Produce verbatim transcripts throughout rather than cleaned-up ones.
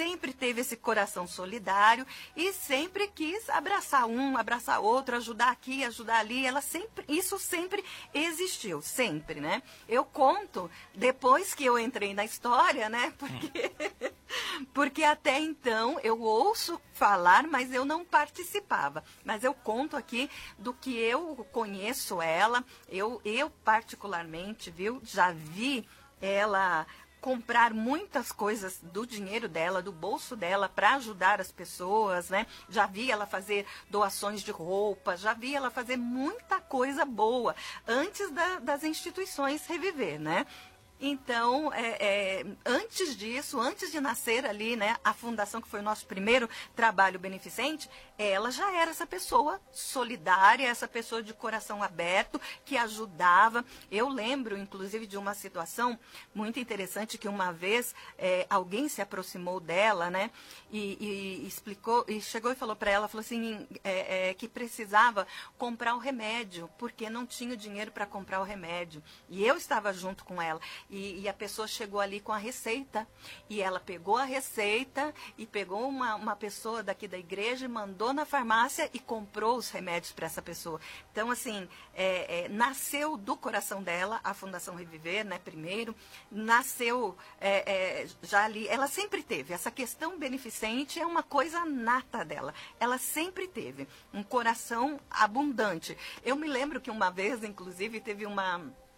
sempre teve esse coração solidário e sempre quis abraçar um, abraçar outro, ajudar aqui, ajudar ali. Ela sempre, isso sempre existiu, sempre, né? Eu conto depois que eu entrei na história, né? Porque, porque até então eu ouço falar, mas eu não participava. Mas eu conto aqui do que eu conheço ela, eu, eu particularmente, viu, já vi ela comprar muitas coisas do dinheiro dela, do bolso dela, para ajudar as pessoas, né? Já vi ela fazer doações de roupa, já vi ela fazer muita coisa boa antes da, das instituições reviver, né? Então, é, é, antes disso, antes de nascer ali, né, a fundação, que foi o nosso primeiro trabalho beneficente, ela já era essa pessoa solidária, essa pessoa de coração aberto, que ajudava. Eu lembro, inclusive, de uma situação muito interessante, que uma vez é, alguém se aproximou dela, né, e, e explicou, e chegou e falou para ela, falou assim, é, é, que precisava comprar o remédio, porque não tinha o dinheiro para comprar o remédio. E eu estava junto com ela. E, e a pessoa chegou ali com a receita, e ela pegou a receita e pegou uma, uma pessoa daqui da igreja e mandou na farmácia e comprou os remédios para essa pessoa. Então, assim, é, é, nasceu do coração dela a Fundação Reviver, né, primeiro, nasceu é, é, já ali, ela sempre teve, essa questão beneficente é uma coisa nata dela, ela sempre teve um coração abundante. Eu me lembro que uma vez, inclusive, teve uma...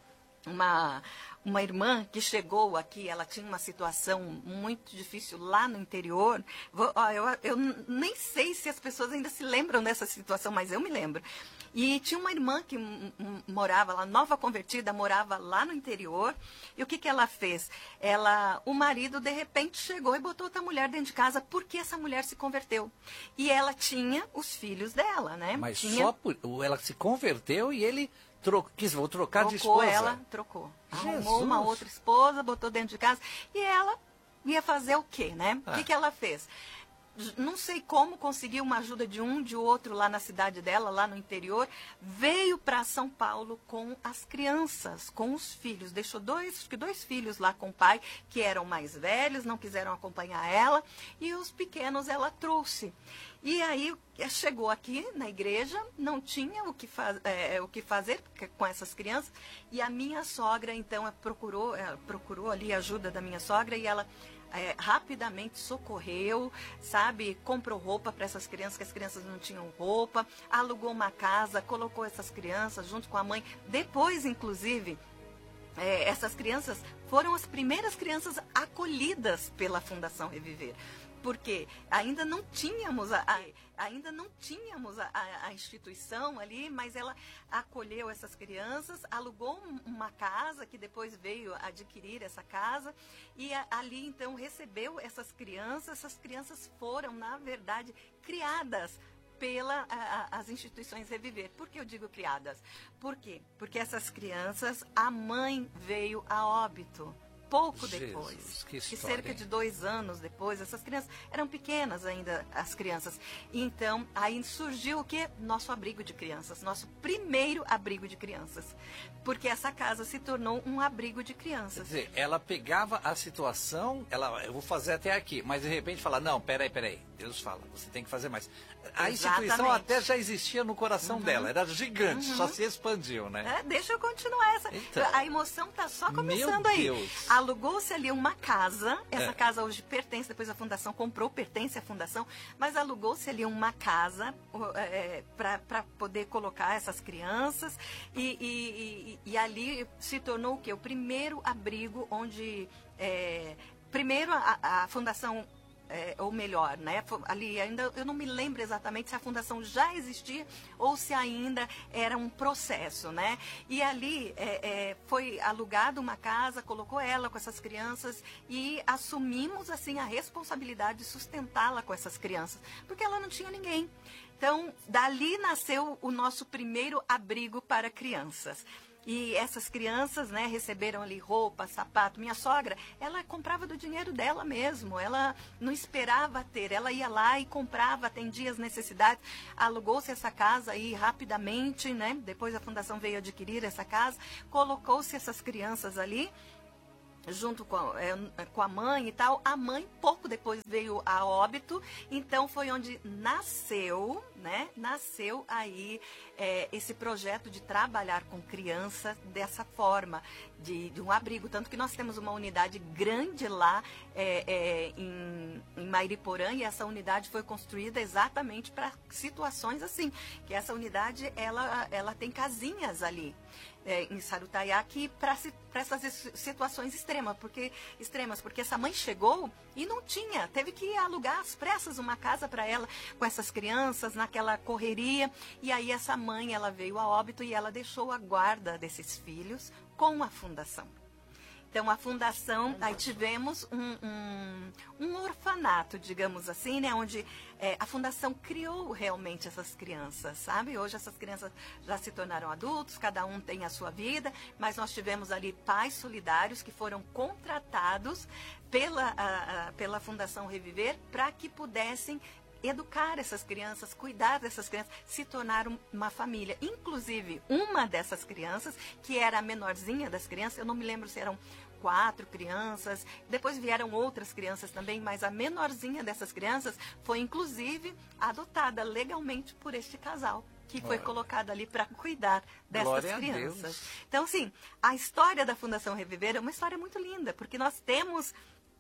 uma Uma irmã que chegou aqui, ela tinha uma situação muito difícil lá no interior. Vou, ó, eu, eu nem sei se as pessoas ainda se lembram dessa situação, mas eu me lembro. E tinha uma irmã que morava lá, nova convertida, morava lá no interior. E o que, que ela fez? Ela, o marido, de repente, chegou e botou outra mulher dentro de casa porque essa mulher se converteu. E ela tinha os filhos dela, né? Mas tinha... só por... Ela se converteu e ele... Tro... Quis, vou trocar trocou de esposa. Ela trocou. Jesus. Arrumou uma outra esposa, botou dentro de casa. E ela ia fazer o quê, né? O ah. que, que ela fez? Não sei como conseguiu uma ajuda de um, de outro lá na cidade dela, lá no interior. Veio para São Paulo com as crianças, com os filhos. Deixou dois, dois filhos lá com o pai, que eram mais velhos, não quiseram acompanhar ela. E os pequenos ela trouxe. E aí chegou aqui na igreja, não tinha o que, faz, é, o que fazer com essas crianças. E a minha sogra, então, procurou, é, procurou ali a ajuda da minha sogra e ela é, rapidamente socorreu, sabe? Comprou roupa para essas crianças, que as crianças não tinham roupa. Alugou uma casa, colocou essas crianças junto com a mãe. Depois, inclusive... É, essas crianças foram as primeiras crianças acolhidas pela Fundação Reviver. Porque ainda não tínhamos a, a, ainda não tínhamos a, a, a instituição ali, mas ela acolheu essas crianças, alugou uma casa, que depois veio adquirir essa casa, e a, ali então recebeu essas crianças. Essas crianças foram, na verdade, criadas pelas as instituições Reviver. Por que eu digo criadas? Por quê? Porque essas crianças, a mãe veio a óbito. Pouco depois, Jesus, que, que cerca de dois anos depois, essas crianças eram pequenas ainda, as crianças. Então, aí surgiu o quê? Nosso abrigo de crianças, nosso primeiro abrigo de crianças. Porque essa casa se tornou um abrigo de crianças. Quer dizer, ela pegava a situação, ela, eu vou fazer até aqui, mas de repente fala, não, peraí, peraí, Deus fala, você tem que fazer mais. A Exatamente. instituição até já existia no coração uhum. dela, era gigante, uhum. só se expandiu, né? É, deixa eu continuar essa. Então, a emoção está só começando meu aí. Deus. Alugou-se ali uma casa, essa é. casa hoje pertence, depois a fundação comprou, pertence à fundação, mas alugou-se ali uma casa é, para poder colocar essas crianças e, e, e, e ali se tornou o quê? O primeiro abrigo onde, é, primeiro a, a fundação... É, ou melhor, né? Ali ainda eu não me lembro exatamente se a fundação já existia ou se ainda era um processo, né? E ali é, é, foi alugada uma casa, colocou ela com essas crianças e assumimos assim a responsabilidade de sustentá-la com essas crianças, porque ela não tinha ninguém. Então, dali nasceu o nosso primeiro abrigo para crianças. E essas crianças, né, receberam ali roupa, sapato. Minha sogra, ela comprava do dinheiro dela mesmo. Ela não esperava ter. Ela ia lá e comprava, atendia as necessidades. Alugou-se essa casa aí rapidamente, né? Depois a fundação veio adquirir essa casa. Colocou-se essas crianças ali. junto com a, é, com a mãe e tal. A mãe pouco depois veio a óbito, então foi onde nasceu, né? Nasceu aí é, esse projeto de trabalhar com criança dessa forma, de, de um abrigo. Tanto que nós temos uma unidade grande lá é, é, em, em Mairiporã, e essa unidade foi construída exatamente para situações assim, que essa unidade ela, ela tem casinhas ali. É, em Sarutaiá, para essas situações extremas, porque, extremas, porque essa mãe chegou e não tinha, teve que alugar às pressas uma casa para ela, com essas crianças, naquela correria, e aí essa mãe, ela veio a óbito e ela deixou a guarda desses filhos com a fundação. Então, a fundação, aí tivemos um, um, um orfanato, digamos assim, né, onde é, a fundação criou realmente essas crianças, sabe? Hoje essas crianças já se tornaram adultos, cada um tem a sua vida, mas nós tivemos ali pais solidários que foram contratados pela, a, a, pela Fundação Reviver para que pudessem educar essas crianças, cuidar dessas crianças, se tornar uma família. Inclusive, uma dessas crianças, que era a menorzinha das crianças, eu não me lembro se eram quatro crianças, depois vieram outras crianças também, mas a menorzinha dessas crianças foi, inclusive, adotada legalmente por este casal, que foi Olha. colocado ali para cuidar dessas Glória crianças. Então, assim, a história da Fundação Reviver é uma história muito linda, porque nós temos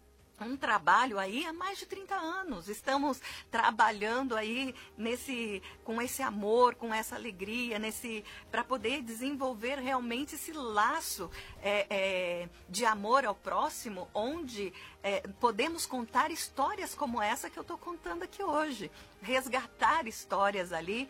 um trabalho aí há mais de trinta anos. Estamos trabalhando aí nesse, com esse amor, com essa alegria, nesse, para poder desenvolver realmente esse laço é, é, de amor ao próximo, onde é, podemos contar histórias como essa que eu estou contando aqui hoje. Resgatar histórias ali.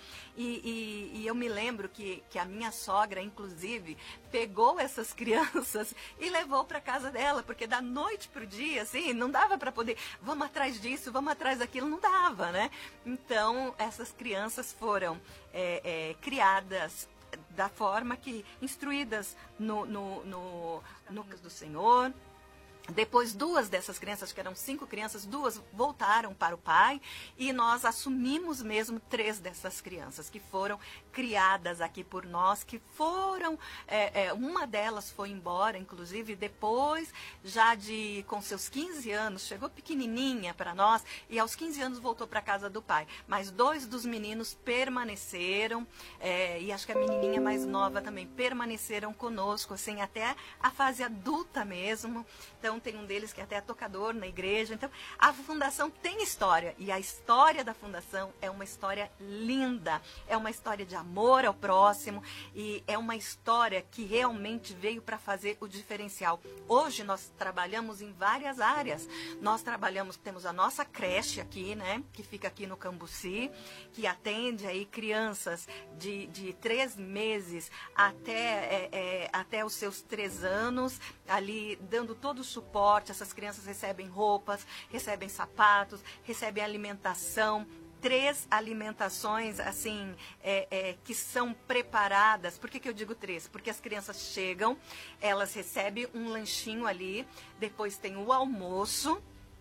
E, e, e eu me lembro que, que a minha sogra, inclusive, pegou essas crianças e levou para casa dela, porque da noite para o dia, assim, não dava para poder, vamos atrás disso, vamos atrás daquilo, não dava, né? Então, essas crianças foram é, é, criadas da forma que, instruídas no, no, no, no do Senhor. Depois, duas dessas crianças, que eram cinco crianças, duas voltaram para o pai e nós assumimos mesmo três dessas crianças que foram criadas aqui por nós, que foram, é, é, uma delas foi embora, inclusive, depois, já de, com seus quinze anos, chegou pequenininha para nós e aos quinze anos voltou para a casa do pai. Mas dois dos meninos permaneceram, é, e acho que a menininha mais nova também, permaneceram conosco, assim, até a fase adulta mesmo. Então, tem um deles que até é tocador na igreja. Então, a fundação tem história. E a história da fundação é uma história linda. É uma história de amor ao próximo. E é uma história que realmente veio para fazer o diferencial. Hoje nós trabalhamos em várias áreas. Nós trabalhamos, temos a nossa creche aqui, né? Que fica aqui no Cambuci, que atende aí crianças de, de três meses até, é, é, até os seus três anos, ali dando todo o suporte. Essas crianças recebem roupas, recebem sapatos, recebem alimentação, três alimentações assim é, é, que são preparadas. Por que, que eu digo três? Porque as crianças chegam, elas recebem um lanchinho ali, depois tem o almoço,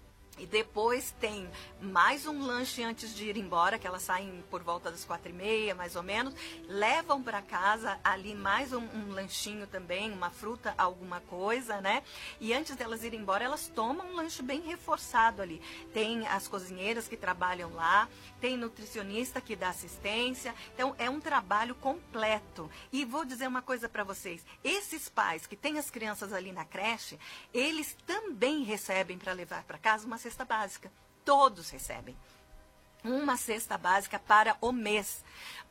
e depois tem mais um lanche antes de ir embora, que elas saem por volta das quatro e meia, mais ou menos. Levam para casa ali mais um, um lanchinho também, uma fruta, alguma coisa, né? E antes delas irem embora, elas tomam um lanche bem reforçado ali. Tem as cozinheiras que trabalham lá, tem nutricionista que dá assistência. Então, é um trabalho completo. E vou dizer uma coisa para vocês. Esses pais que têm as crianças ali na creche, eles também recebem para levar para casa uma cesta básica. Todos recebem uma cesta básica para o mês.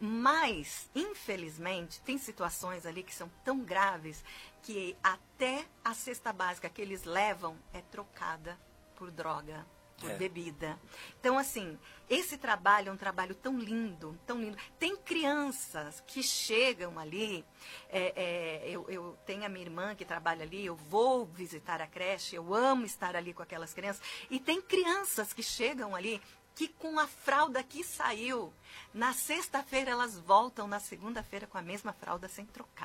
Mas, infelizmente, tem situações ali que são tão graves que até a cesta básica que eles levam é trocada por droga, por é. bebida. Então, assim, esse trabalho é um trabalho tão lindo, tão lindo. Tem crianças que chegam ali, é, é, eu, eu tenho a minha irmã que trabalha ali, eu vou visitar a creche, eu amo estar ali com aquelas crianças, e tem crianças que chegam ali que com a fralda que saiu, na sexta-feira elas voltam na segunda-feira com a mesma fralda sem trocar.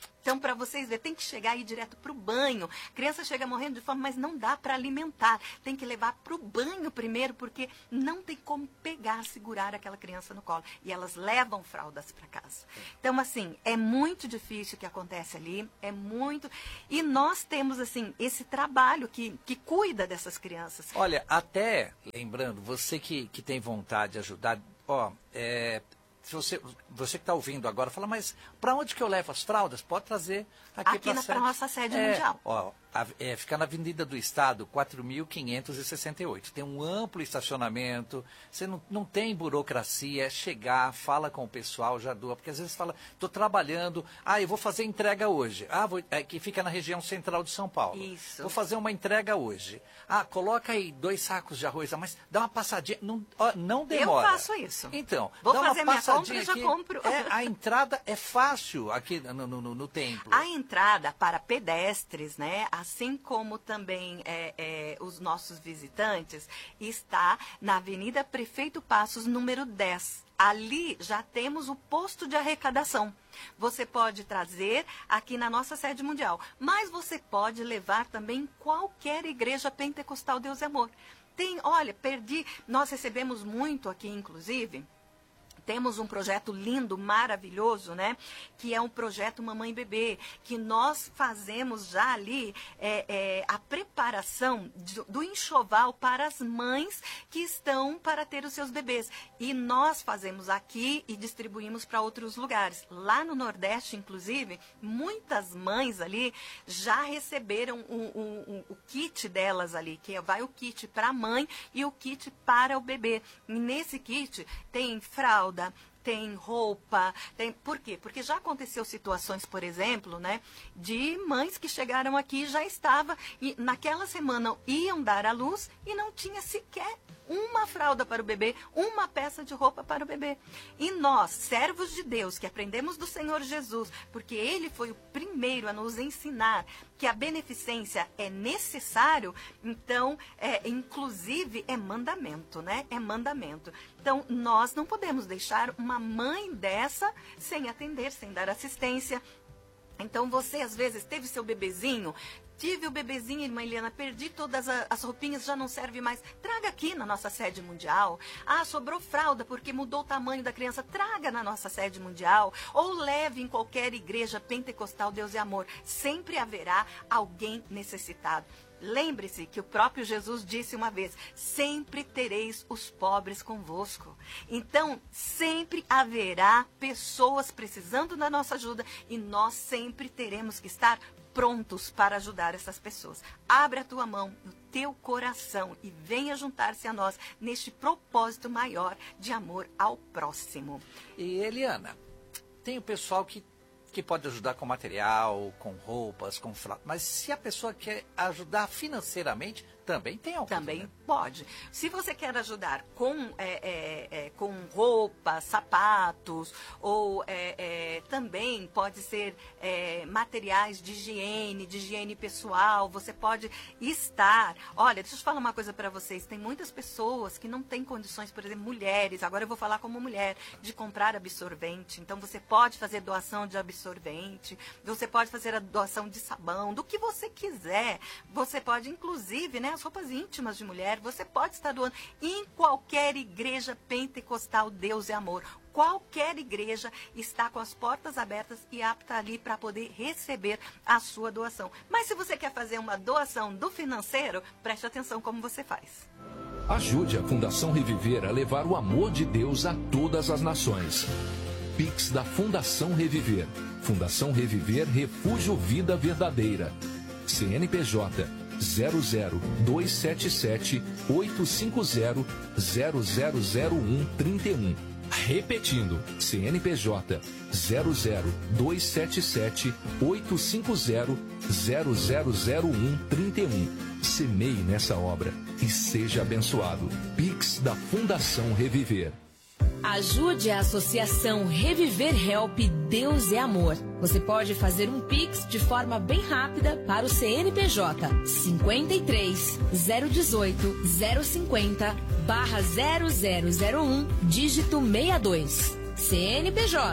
Então, para vocês verem, tem que chegar aí direto para o banho. A criança chega morrendo de fome, mas não dá para alimentar. Tem que levar para o banho primeiro, porque não tem como pegar, segurar aquela criança no colo. E elas levam fraldas para casa. Então, assim, é muito difícil o que acontece ali, é muito... E nós temos, assim, esse trabalho que, que cuida dessas crianças. Olha, até, lembrando, você que, que tem vontade de ajudar, ó, é... Se você, você que está ouvindo agora, fala, mas para onde que eu levo as fraldas? Pode trazer aqui, aqui para na nossa sede é, mundial. Ó, a, é, fica na Avenida do Estado, quatro mil quinhentos e sessenta e oito. Tem um amplo estacionamento, você não, não tem burocracia, é chegar, fala com o pessoal, já doa, porque às vezes fala, estou trabalhando, ah, eu vou fazer entrega hoje. Ah, vou, é, que fica na região central de São Paulo. Isso. Vou fazer uma entrega hoje. Ah, coloca aí dois sacos de arroz, mas dá uma passadinha, não, ó, não demora. Eu faço isso. Então, vou dá fazer uma minha compra e já aqui. compro. É, a entrada é fácil aqui no, no, no, no templo. A entrada para pedestres, né, assim como também é, é, os nossos visitantes, está na Avenida Prefeito Passos, número dez. Ali já temos o posto de arrecadação. Você pode trazer aqui na nossa sede mundial, mas você pode levar também em qualquer igreja pentecostal Deus e Amor. Tem, olha, perdi, nós recebemos muito aqui, inclusive... Temos um projeto lindo, maravilhoso, né? Que é um projeto Mamãe e Bebê, que nós fazemos já ali é, é, a preparação do, do enxoval para as mães que estão para ter os seus bebês. E nós fazemos aqui e distribuímos para outros lugares. Lá no Nordeste, inclusive, muitas mães ali já receberam o, o, o, o kit delas ali, que vai o kit para a mãe e o kit para o bebê. E nesse kit tem fralda, tem roupa, tem... Por quê? Porque já aconteceu situações, por exemplo, né, de mães que chegaram aqui e já estava, e naquela semana iam dar à luz e não tinha sequer uma fralda para o bebê, uma peça de roupa para o bebê. E nós, servos de Deus, que aprendemos do Senhor Jesus, porque Ele foi o primeiro a nos ensinar que a beneficência é necessário, então, é, inclusive, é mandamento, né? É mandamento. Então, nós não podemos deixar uma mãe dessa sem atender, sem dar assistência. Então, você, às vezes, teve seu bebezinho... Tive o bebezinho, irmã Eliana, perdi todas as roupinhas, já não serve mais. Traga aqui na nossa sede mundial. Ah, sobrou fralda porque mudou o tamanho da criança. Traga na nossa sede mundial. Ou leve em qualquer igreja pentecostal Deus e Amor. Sempre haverá alguém necessitado. Lembre-se que o próprio Jesus disse uma vez, sempre tereis os pobres convosco. Então, sempre haverá pessoas precisando da nossa ajuda e nós sempre teremos que estar prontos para ajudar essas pessoas. Abre a tua mão, o teu coração e venha juntar-se a nós neste propósito maior de amor ao próximo. E Eliana, tem o pessoal que, que pode ajudar com material, com roupas, com fralda, mas se a pessoa quer ajudar financeiramente, também tem alguma Também coisa, né? pode. Se você quer ajudar com, é, é, é, com roupas, sapatos, ou é, é, também pode ser é, materiais de higiene, de higiene pessoal, você pode estar... Olha, deixa eu falar uma coisa para vocês. Tem muitas pessoas que não têm condições, por exemplo, mulheres, agora eu vou falar como mulher, de comprar absorvente. Então, você pode fazer doação de absorvente, você pode fazer a doação de sabão, do que você quiser. Você pode, inclusive, né, as roupas íntimas de mulher, você pode estar doando em qualquer igreja pentecostal Deus e Amor. Qualquer igreja está com as portas abertas e apta ali para poder receber a sua doação. Mas se você quer fazer uma doação do financeiro, preste atenção como você faz. Ajude a Fundação Reviver a levar o amor de Deus a todas as nações. Pix da Fundação Reviver. Fundação Reviver Refúgio Vida Verdadeira. C N P J zero zero dois sete sete oito cinco zero zero zero zero um três um. Repetindo, C N P J zero zero dois sete sete oito cinco zero zero zero zero um três um. Semeie nessa obra e seja abençoado. Pix da Fundação Reviver. Ajude a Associação Reviver Help Deus é Amor. Você pode fazer um Pix de forma bem rápida para o C N P J cinquenta e três, zero dezoito, zero cinquenta, barra zero zero zero um, dígito sessenta e dois. C N P J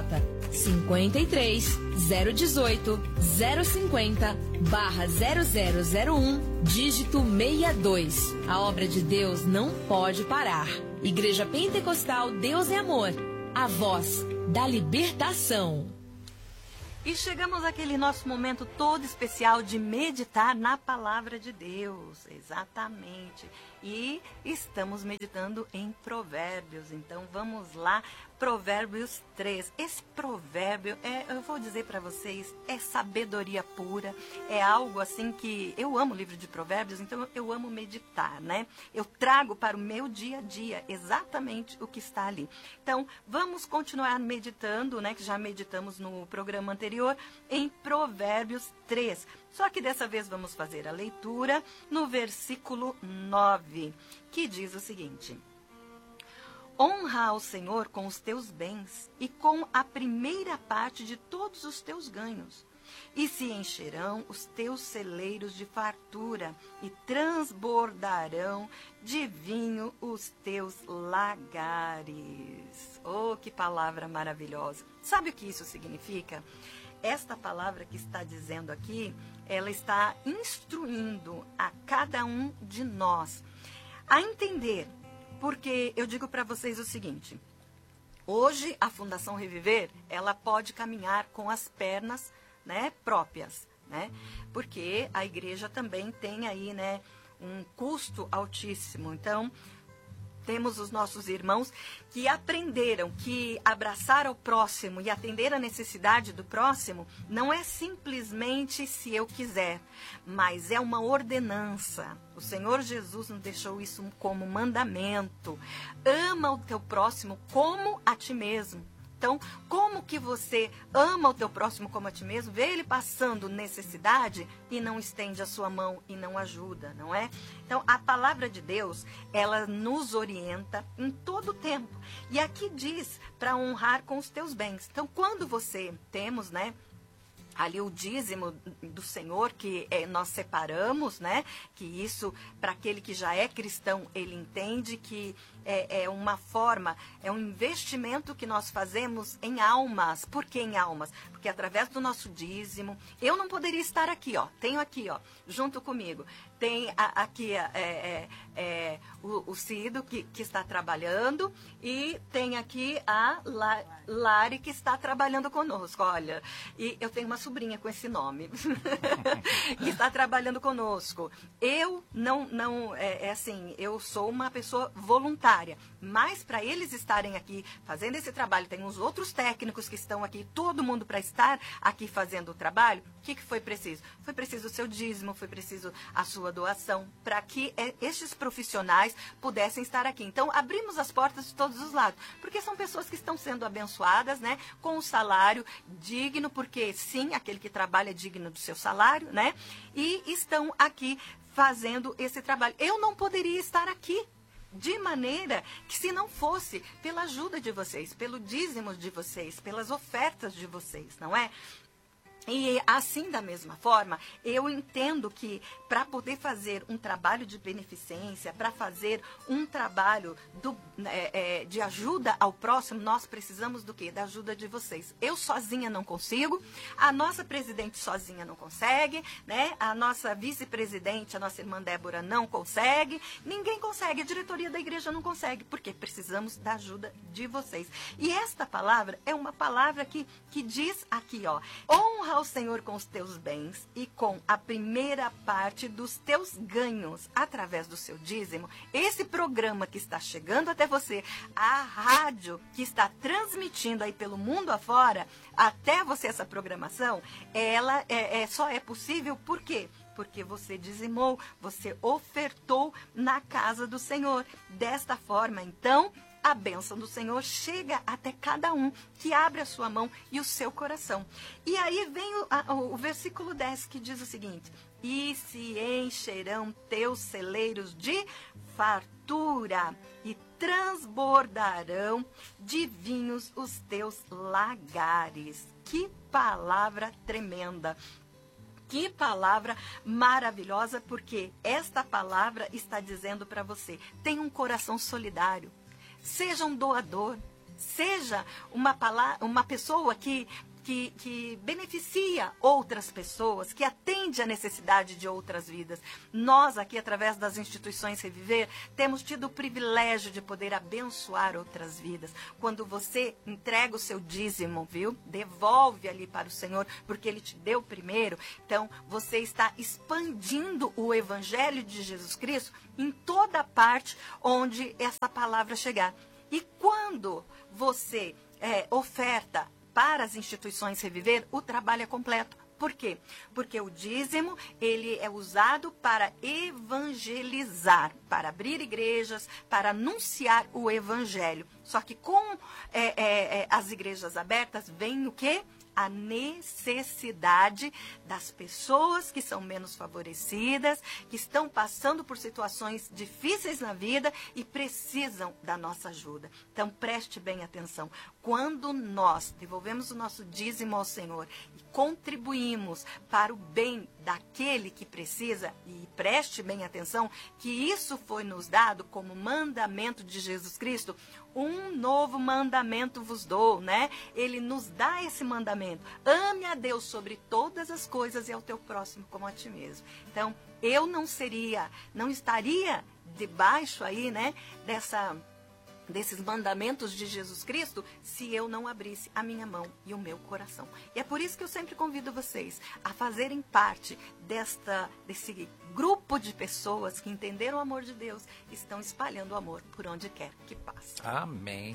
cinquenta e três, zero dezoito, zero cinquenta, barra zero zero zero um, dígito sessenta e dois. A obra de Deus não pode parar. Igreja Pentecostal Deus é Amor. A voz da libertação. E chegamos àquele nosso momento todo especial de meditar na palavra de Deus, exatamente. E estamos meditando em Provérbios, então vamos lá, Provérbios três. Esse provérbio, é, eu vou dizer para vocês, é sabedoria pura, é algo assim que eu amo o livro de Provérbios, então eu amo meditar, né? Eu trago para o meu dia a dia exatamente o que está ali. Então, vamos continuar meditando, né, que já meditamos no programa anterior, em Provérbios três. Só que dessa vez vamos fazer a leitura no versículo nove, que diz o seguinte: honra ao Senhor com os teus bens e com a primeira parte de todos os teus ganhos, e se encherão os teus celeiros de fartura e transbordarão de vinho os teus lagares. Oh, que palavra maravilhosa! Sabe o que isso significa? Esta palavra que está dizendo aqui, ela está instruindo a cada um de nós a entender, porque eu digo para vocês o seguinte: hoje a Fundação Reviver, ela pode caminhar com as pernas, né, próprias, né? Porque a igreja também tem aí, né, um custo altíssimo. Então, temos os nossos irmãos que aprenderam que abraçar ao próximo e atender a necessidade do próximo não é simplesmente se eu quiser, mas é uma ordenança. O Senhor Jesus nos deixou isso como mandamento. Ama o teu próximo como a ti mesmo. Então, como que você ama o teu próximo como a ti mesmo, vê ele passando necessidade e não estende a sua mão e não ajuda, não é? Então, a palavra de Deus, ela nos orienta em todo o tempo. E aqui diz para honrar com os teus bens. Então, quando você temos, né, ali o dízimo do Senhor, que é, nós separamos, né? Que isso, para aquele que já é cristão, ele entende que é, é uma forma, é um investimento que nós fazemos em almas. Por que em almas? Porque através do nosso dízimo, eu não poderia estar aqui, ó. Tenho aqui, ó, junto comigo. Tem a, aqui é, é, é, o, o Cido, que, que está trabalhando, e tem aqui a La, Lari, que está trabalhando conosco, olha. E eu tenho uma sobrinha com esse nome, que está trabalhando conosco. Eu não, não é, é assim, eu sou uma pessoa voluntária, mas para eles estarem aqui fazendo esse trabalho, tem uns outros técnicos que estão aqui, todo mundo para estar aqui fazendo o trabalho. O que, que foi preciso? Foi preciso o seu dízimo, foi preciso a sua doação, para que é, estes profissionais pudessem estar aqui. Então, abrimos as portas de todos os lados, porque são pessoas que estão sendo abençoadas, né, com um salário digno, porque sim, aquele que trabalha é digno do seu salário, né, e estão aqui fazendo esse trabalho. Eu não poderia estar aqui, de maneira que se não fosse pela ajuda de vocês, pelo dízimo de vocês, pelas ofertas de vocês, não é? E assim, da mesma forma, eu entendo que para poder fazer um trabalho de beneficência, para fazer um trabalho do, é, é, de ajuda ao próximo, nós precisamos do quê? Da ajuda de vocês. Eu sozinha não consigo, a nossa presidente sozinha não consegue, né? A nossa vice-presidente, a nossa irmã Débora, não consegue, ninguém consegue, a diretoria da igreja não consegue, porque precisamos da ajuda de vocês. E esta palavra é uma palavra que, que diz aqui, ó, honra ao Senhor com os teus bens e com a primeira parte dos teus ganhos através do seu dízimo. Esse programa que está chegando até você, a rádio que está transmitindo aí pelo mundo afora, até você essa programação, ela é, é, só é possível por quê? Porque você dizimou, você ofertou na casa do Senhor. Desta forma, então, a bênção do Senhor chega até cada um que abre a sua mão e o seu coração. E aí vem o, a, o versículo dez, que diz o seguinte: e se encherão teus celeiros de fartura e transbordarão de vinhos os teus lagares. Que palavra tremenda! Que palavra maravilhosa, porque esta palavra está dizendo para você: tenha um coração solidário. Seja um doador, seja uma, palavra, uma pessoa que... Que, que beneficia outras pessoas, que atende à necessidade de outras vidas. Nós aqui, através das instituições Reviver, temos tido o privilégio de poder abençoar outras vidas. Quando você entrega o seu dízimo, viu? Devolve ali para o Senhor, porque Ele te deu primeiro. Então, você está expandindo o Evangelho de Jesus Cristo em toda parte onde essa palavra chegar. E quando você é, oferta para as instituições Reviver, o trabalho é completo. Por quê? Porque o dízimo, ele é usado para evangelizar, para abrir igrejas, para anunciar o evangelho. Só que com é, é, é, as igrejas abertas, vem o quê? A necessidade das pessoas que são menos favorecidas, que estão passando por situações difíceis na vida e precisam da nossa ajuda. Então, preste bem atenção. Quando nós devolvemos o nosso dízimo ao Senhor e contribuímos para o bem daquele que precisa, e preste bem atenção, que isso foi nos dado como mandamento de Jesus Cristo, um novo mandamento vos dou, né? Ele nos dá esse mandamento. Ame a Deus sobre todas as coisas e ao teu próximo como a ti mesmo. Então, eu não seria, não estaria debaixo aí, né, dessa... desses mandamentos de Jesus Cristo, se eu não abrisse a minha mão e o meu coração. E é por isso que eu sempre convido vocês a fazerem parte desta, desse grupo de pessoas que entenderam o amor de Deus e estão espalhando o amor por onde quer que passe. Amém.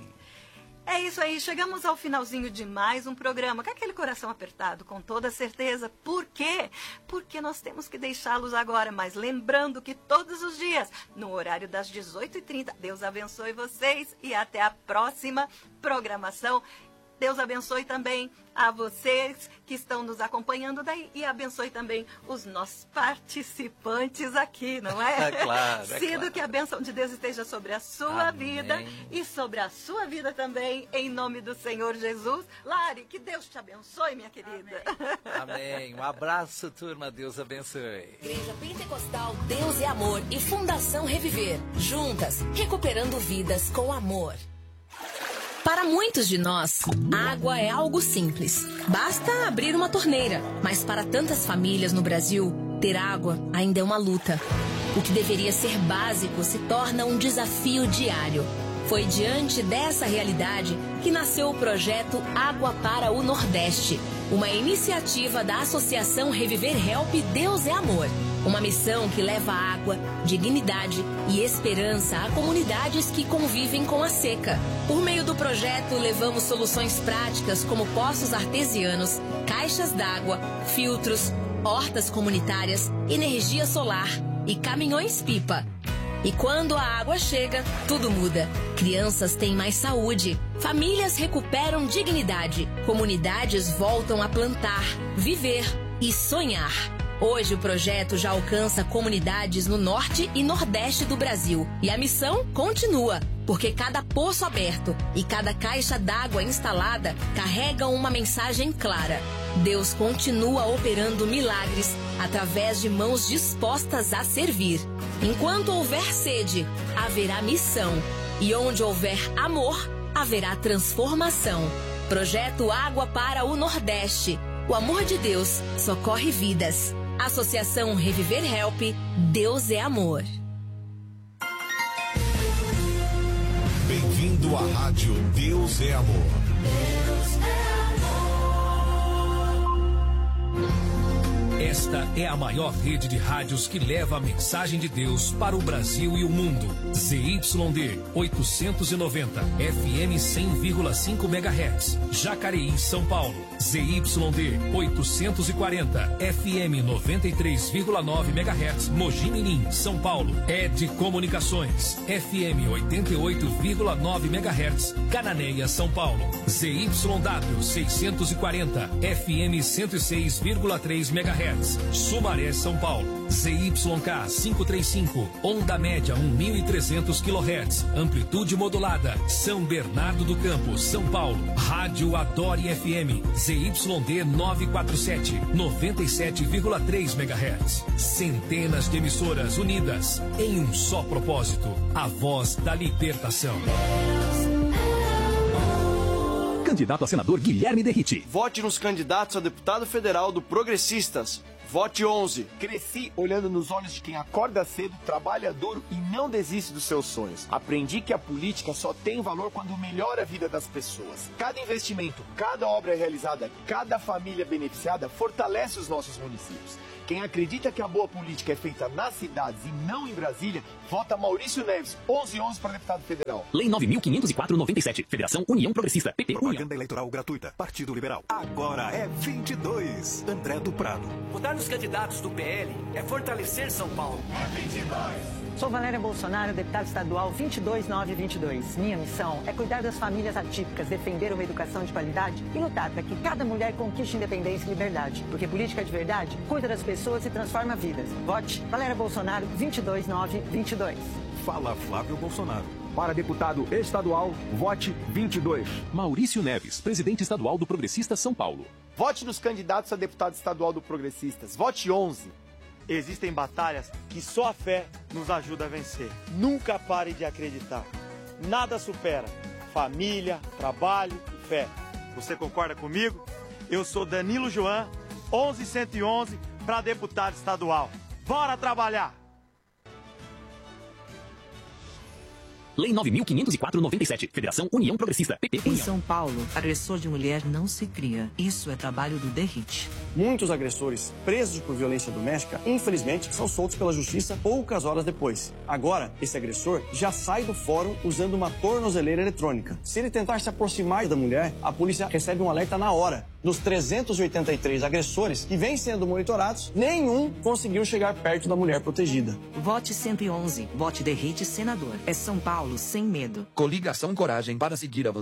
É isso aí, chegamos ao finalzinho de mais um programa, com aquele coração apertado, com toda certeza. Por quê? Porque nós temos que deixá-los agora, mas lembrando que todos os dias, no horário das dezoito e trinta, Deus abençoe vocês e até a próxima programação. Deus abençoe também a vocês que estão nos acompanhando daí e abençoe também os nossos participantes aqui, não é? É claro, é Sido claro. que a bênção de Deus esteja sobre a sua Amém. vida e sobre a sua vida também, em nome do Senhor Jesus. Lari, que Deus te abençoe, minha querida. Amém. Um abraço, turma. Deus abençoe. Igreja Pentecostal Deus é Amor e Fundação Reviver. Juntas, recuperando vidas com amor. Para muitos de nós, água é algo simples. Basta abrir uma torneira. Mas para tantas famílias no Brasil, ter água ainda é uma luta. O que deveria ser básico se torna um desafio diário. Foi diante dessa realidade que nasceu o projeto Água para o Nordeste, uma iniciativa da Associação Reviver Help Deus é Amor. Uma missão que leva água, dignidade e esperança a comunidades que convivem com a seca. Por meio do projeto, levamos soluções práticas como poços artesianos, caixas d'água, filtros, hortas comunitárias, energia solar e caminhões-pipa. E quando a água chega, tudo muda. Crianças têm mais saúde, famílias recuperam dignidade, comunidades voltam a plantar, viver e sonhar. Hoje o projeto já alcança comunidades no norte e nordeste do Brasil. E a missão continua, porque cada poço aberto e cada caixa d'água instalada carregam uma mensagem clara. Deus continua operando milagres através de mãos dispostas a servir. Enquanto houver sede, haverá missão. E onde houver amor, haverá transformação. Projeto Água para o Nordeste. O amor de Deus socorre vidas. Associação Reviver Help, Deus é Amor. Bem-vindo à Rádio Deus é Amor. Deus é amor. Esta é a maior rede de rádios que leva a mensagem de Deus para o Brasil e o mundo. Z Y D oitocentos e noventa, F M cem vírgula cinco megahertz, Jacareí, São Paulo. Z Y D oitocentos e quarenta, F M noventa e três vírgula nove megahertz, Mogi Mirim, São Paulo. E D Comunicações, F M oitenta e oito vírgula nove megahertz, Cananéia, São Paulo. Z Y W seiscentos e quarenta, F M cento e seis vírgula três megahertz, Sumaré, São Paulo. Z Y K quinhentos e trinta e cinco, onda média mil e trezentos quilohertz, amplitude modulada, São Bernardo do Campo, São Paulo. Rádio Adore F M, Z Y D novecentos e quarenta e sete, noventa e sete vírgula três megahertz. Centenas de emissoras unidas em um só propósito, a voz da libertação. Deus é amor. Candidato a senador Guilherme Derriti. Vote nos candidatos a deputado federal do Progressistas. Vote onze. Cresci olhando nos olhos de quem acorda cedo, trabalha duro e não desiste dos seus sonhos. Aprendi que a política só tem valor quando melhora a vida das pessoas. Cada investimento, cada obra realizada, cada família beneficiada fortalece os nossos municípios. Quem acredita que a boa política é feita nas cidades e não em Brasília, vota Maurício Neves, onze onze para deputado federal. Lei nove mil quinhentos e quatro, noventa e sete. Federação União Progressista. P P. Propaganda União. eleitoral gratuita. Partido Liberal. Agora é vinte e dois. André do Prado. Votar nos candidatos do P L é fortalecer São Paulo. É vinte e dois. Sou Valéria Bolsonaro, deputada estadual vinte e dois nove vinte e dois. Minha missão é cuidar das famílias atípicas, defender uma educação de qualidade e lutar para que cada mulher conquiste independência e liberdade. Porque política de verdade cuida das pessoas e transforma vidas. Vote Valéria Bolsonaro vinte e dois nove vinte e dois. Fala Flávio Bolsonaro. Para deputado estadual, vote vinte e dois. Maurício Neves, presidente estadual do Progressista São Paulo. Vote nos candidatos a deputado estadual do Progressistas. Vote onze. Existem batalhas que só a fé nos ajuda a vencer. Nunca pare de acreditar. Nada supera família, trabalho e fé. Você concorda comigo? Eu sou Danilo Joan, onze cento e onze, para deputado estadual. Bora trabalhar! Lei nove mil quinhentos e quatro, noventa e sete. Federação União Progressista. P P. Em São Paulo, agressor de mulher não se cria. Isso é trabalho do Derrite. Muitos agressores presos por violência doméstica, infelizmente, são soltos pela justiça poucas horas depois. Agora, esse agressor já sai do fórum usando uma tornozeleira eletrônica. Se ele tentar se aproximar da mulher, a polícia recebe um alerta na hora. Dos trezentos e oitenta e três agressores que vêm sendo monitorados, nenhum conseguiu chegar perto da mulher protegida. Vote cento e onze. Vote Derrite senador. É São Paulo sem medo. Coligação Coragem para seguir avançando.